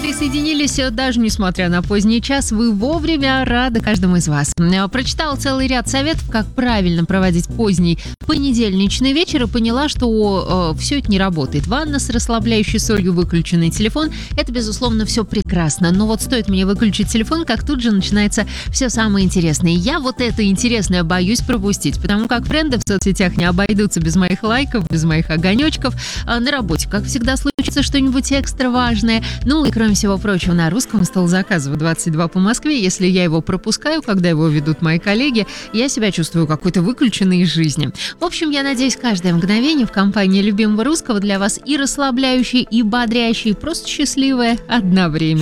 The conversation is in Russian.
Присоединились, даже несмотря на поздний час, вы вовремя, рада каждому из вас. Прочитала целый ряд советов, как правильно проводить поздний понедельничный вечер и поняла, что все это не работает. Ванна с расслабляющей солью, выключенный телефон – это, безусловно, все прекрасно. Но вот стоит мне выключить телефон, как тут же начинается все самое интересное. Я вот это интересное боюсь пропустить, потому как френды в соцсетях не обойдутся без моих лайков, без моих огонечков. На работе, как всегда, случится что-нибудь экстра важное. Ну и кроме всего прочего, на русском стол заказа 22 по Москве. Если я его пропускаю, когда его ведут мои коллеги, я себя чувствую какой-то выключенной из жизни. В общем, я надеюсь, каждое мгновение в компании любимого русского для вас и расслабляющее, и бодрящее, и просто счастливое одновременно.